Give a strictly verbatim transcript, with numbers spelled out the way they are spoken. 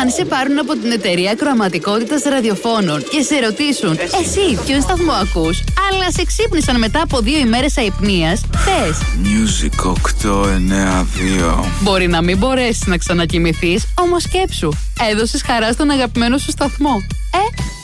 Αν σε πάρουν από την εταιρεία ακροαματικότητας ραδιοφώνων και σε ρωτήσουν εσύ ποιον σταθμό ακούς, αλλά σε ξύπνησαν μετά από δύο ημέρες αϊπνίας, πες Music οκτώ εννέα δύο. Μπορεί να μην μπορέσεις να ξανακοιμηθείς, όμως σκέψου, έδωσες χαρά στον αγαπημένο σου σταθμό. Ε,